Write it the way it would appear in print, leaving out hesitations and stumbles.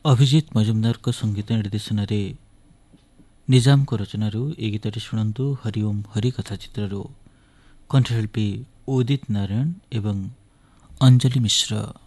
ଅଭିଜିତ ମଜୁମଦାରଙ୍କ ସଙ୍ଗୀତ ନିର୍ଦ୍ଦେଶନାରେ ନିଜାମଙ୍କ ରଚନାରୁ ଏହି ଗୀତଟି ଶୁଣନ୍ତୁ। ହରିଓମ୍ ହରିକଥା ଚିତ୍ରରୁ କଣ୍ଠଶିଳ୍ପୀ ଉଦିତ ନାରାୟଣ ଏବଂ ଅଞ୍ଜଳି ମିଶ୍ର।